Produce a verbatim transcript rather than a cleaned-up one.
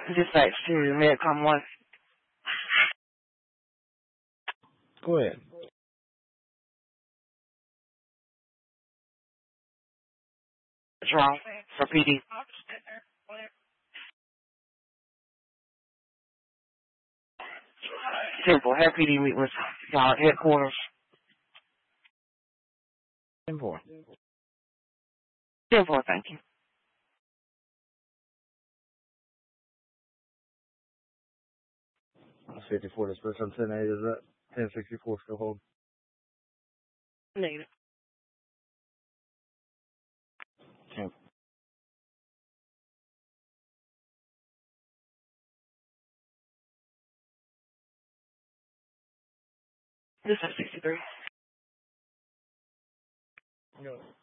Dispatch to Medcom one. Go ahead. What's wrong for P D? Simple. Have P D meet with y'all at headquarters. Simple. Simple, thank you. fifty-four, this person ten eight is that ten sixty-four still hold? Negative. Simple. This is sixty-three. No.